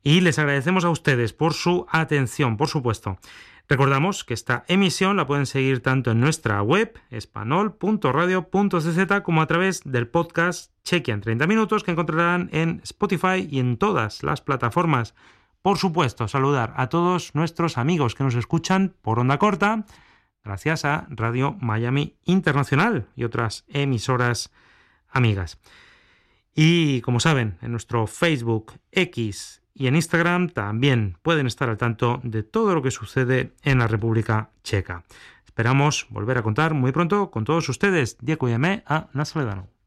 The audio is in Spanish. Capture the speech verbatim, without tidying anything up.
Y les agradecemos a ustedes por su atención, por supuesto. Recordamos que esta emisión la pueden seguir tanto en nuestra web, espanol punto radio punto c z, como a través del podcast Chequia en treinta minutos, que encontrarán en Spotify y en todas las plataformas. Por supuesto, saludar a todos nuestros amigos que nos escuchan por onda corta, gracias a Radio Miami Internacional y otras emisoras amigas. Y como saben, en nuestro Facebook, X y en Instagram también pueden estar al tanto de todo lo que sucede en la República Checa. Esperamos volver a contar muy pronto con todos ustedes. Děkujeme a nashledanou.